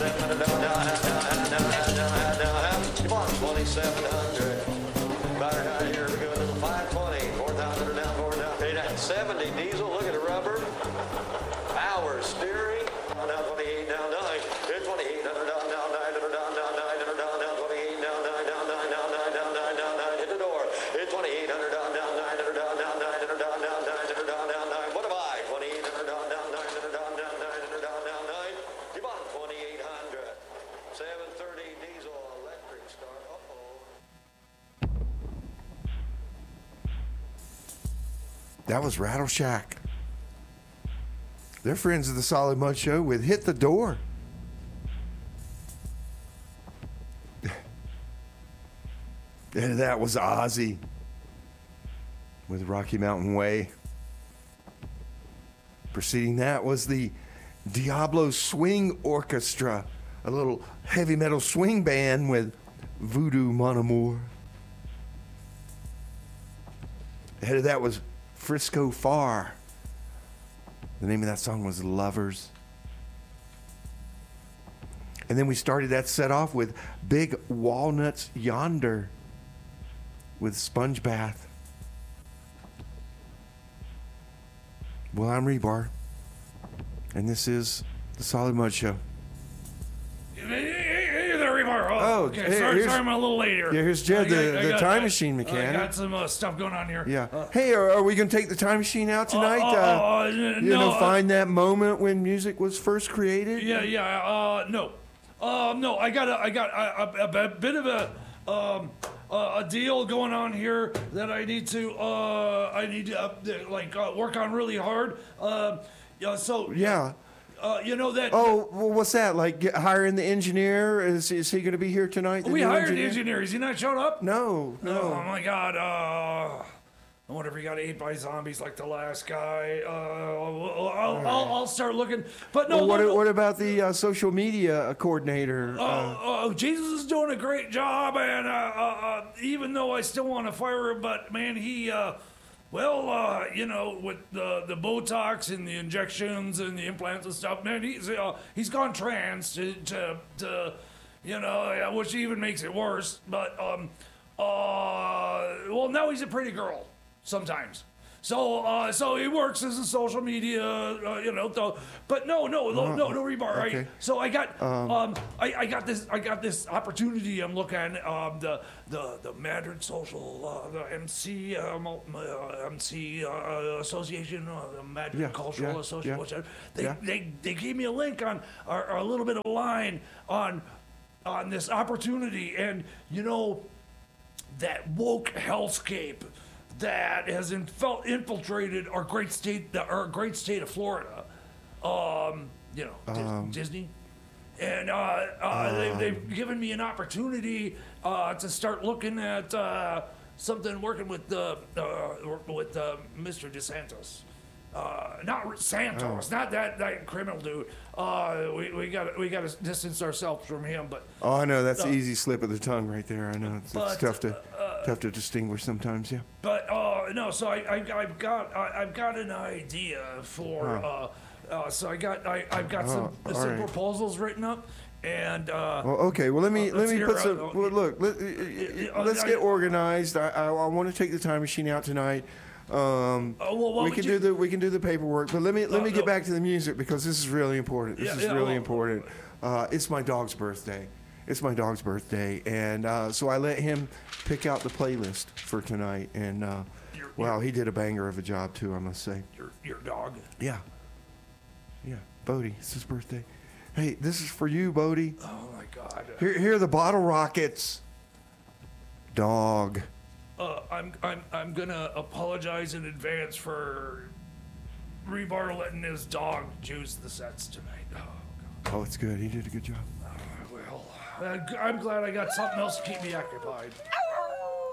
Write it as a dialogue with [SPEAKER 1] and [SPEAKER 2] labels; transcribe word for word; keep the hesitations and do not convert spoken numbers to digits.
[SPEAKER 1] Come on, twenty-seven hundred. Batter down here, we go to the five twenty. four thousand down, four down. eight seventy diesel, look at the rubber. Power steering. Down twenty-eight, down nine. twenty-eight hundred down, down nine hundred down, down nine hundred down, down twenty-eight, down nine, down nine, down nine, down nine, down nine. Hit the door. Hit twenty-eight hundred down, down nine hundred down, down nine hundred down, down nine hundred down, down nine. What have I? twenty-eight hundred down, down nine hundred down, down nine hundred down, down nine. Keep on, twenty-eight hundred. seven thirty diesel electric start. Uh-oh.
[SPEAKER 2] That was Rattle Shack. They're friends of the Solid Mud Show with Hit the Door. And that was Ozzy with Rocky Mountain Way. Preceding that was the Diablo Swing Orchestra, a little heavy metal swing band with Voodoo Mon Amour. Ahead of that was Frisco Far. The name of that song was Lovers. And then we started that set off with Big Walnuts Yonder with Sponge Bath. Well, I'm Rebar, and this is the Solid Mud Show.
[SPEAKER 3] Hey, hey, hey there, Rebar. Oh,
[SPEAKER 2] Oh,
[SPEAKER 3] okay.
[SPEAKER 2] hey,
[SPEAKER 3] sorry,
[SPEAKER 2] here's-
[SPEAKER 3] sorry, I'm a little late here.
[SPEAKER 2] Yeah, here's Jed,
[SPEAKER 3] I got-
[SPEAKER 2] the-
[SPEAKER 3] I
[SPEAKER 2] the
[SPEAKER 3] got-
[SPEAKER 2] time
[SPEAKER 3] I-
[SPEAKER 2] machine mechanic.
[SPEAKER 3] I got some uh, stuff going on here.
[SPEAKER 2] Yeah.
[SPEAKER 3] Uh,
[SPEAKER 2] Hey, are, are we going to take the time machine out tonight?
[SPEAKER 3] uh, uh, uh,
[SPEAKER 2] you
[SPEAKER 3] no,
[SPEAKER 2] know,
[SPEAKER 3] uh,
[SPEAKER 2] find that moment when music was first created?
[SPEAKER 3] Yeah, yeah. Uh, no, uh, no. I got a, I got a, a, a bit of a, um, uh, a deal going on here that I need to, uh, I need to, uh, like, uh, work on really hard. Uh, yeah. So.
[SPEAKER 2] Yeah.
[SPEAKER 3] Uh, you know that.
[SPEAKER 2] Oh, well, what's that? Like get, hiring the engineer? Is is he going to be here tonight? the
[SPEAKER 3] we
[SPEAKER 2] new
[SPEAKER 3] hired the engineer. Has he not showed up?
[SPEAKER 2] No, no.
[SPEAKER 3] Oh my God. Uh, I wonder if he got ate by zombies like the last guy. Uh, I'll, I'll, I'll, I'll start looking. But no,
[SPEAKER 2] Well, what,
[SPEAKER 3] no, no.
[SPEAKER 2] what about the uh, social media coordinator?
[SPEAKER 3] Uh,
[SPEAKER 2] Uh,
[SPEAKER 3] uh, Jesus is doing a great job, and uh, uh, uh, even though I still want to fire him, but man, he, uh, well, uh, you know, with the the Botox and the injections and the implants and stuff, man, he's uh, he's gone trans to, to, to you know, which even makes it worse. But um, uh, well, now he's a pretty girl sometimes. So, uh, so he works as a social media, uh, you know. Th- but no, no, no, no, no rebar.
[SPEAKER 2] okay.
[SPEAKER 3] Right? So I got, um, I, I got this, I got this opportunity. I'm looking, um, the, the, the Mandarin Social, uh, the M C, um, uh, M C uh, Association, uh, the Mandarin
[SPEAKER 2] Yeah,
[SPEAKER 3] Cultural
[SPEAKER 2] yeah,
[SPEAKER 3] Association.
[SPEAKER 2] yeah,
[SPEAKER 3] Whatever. They,
[SPEAKER 2] yeah.
[SPEAKER 3] they, they gave me a link on, or, or a little bit of a line on, on this opportunity, and you know, that woke hellscape that has infel- infiltrated our great state, the, our great state of Florida. Um, you know, Dis-
[SPEAKER 2] Um,
[SPEAKER 3] Disney. And uh, uh, they, they've given me an opportunity uh, to start looking at uh, something working with uh, uh, with uh, Mister DeSantis. Uh, not Santos, not that, that criminal dude. Uh, we we got we got to distance ourselves from him. But
[SPEAKER 2] oh, I know that's
[SPEAKER 3] uh,
[SPEAKER 2] an easy slip of the tongue right there. I know it's, it's
[SPEAKER 3] but,
[SPEAKER 2] tough to tough to distinguish sometimes. Yeah.
[SPEAKER 3] But uh, no, so I, I I've got I, I've got an idea for
[SPEAKER 2] Huh.
[SPEAKER 3] uh, uh, so I got I I've got some
[SPEAKER 2] Oh,
[SPEAKER 3] some
[SPEAKER 2] all right.
[SPEAKER 3] proposals written up, and uh,
[SPEAKER 2] Well, okay. Well, let me
[SPEAKER 3] Uh,
[SPEAKER 2] let
[SPEAKER 3] let's
[SPEAKER 2] me
[SPEAKER 3] hear,
[SPEAKER 2] put
[SPEAKER 3] uh,
[SPEAKER 2] some.
[SPEAKER 3] uh,
[SPEAKER 2] Well, look, let,
[SPEAKER 3] uh,
[SPEAKER 2] let's
[SPEAKER 3] I-
[SPEAKER 2] get organized. I, I, I want to take the time machine out tonight. Um,
[SPEAKER 3] Uh, well, what
[SPEAKER 2] we
[SPEAKER 3] would
[SPEAKER 2] can
[SPEAKER 3] you-
[SPEAKER 2] do the we can do the paperwork, but let me let
[SPEAKER 3] Uh,
[SPEAKER 2] me get
[SPEAKER 3] no.
[SPEAKER 2] back to the music because this is really important. This
[SPEAKER 3] Yeah,
[SPEAKER 2] is
[SPEAKER 3] yeah,
[SPEAKER 2] really
[SPEAKER 3] well-
[SPEAKER 2] important. Uh, it's my dog's birthday. It's my dog's birthday, and uh, so I let him pick out the playlist for tonight. And uh,
[SPEAKER 3] Your-
[SPEAKER 2] wow, he did a banger of a job too, I must say.
[SPEAKER 3] your your dog.
[SPEAKER 2] Yeah, yeah, Bodie, it's his birthday. Hey, this is for you, Bodie.
[SPEAKER 3] Oh my God.
[SPEAKER 2] Here, here are the bottle rockets. Dog.
[SPEAKER 3] Uh, I'm I'm I'm gonna apologize in advance for Rebar letting his dog choose the sets tonight. Oh God.
[SPEAKER 2] Oh, it's good. He did a good job.
[SPEAKER 3] Well, uh, g- I'm glad I got something else to keep me occupied.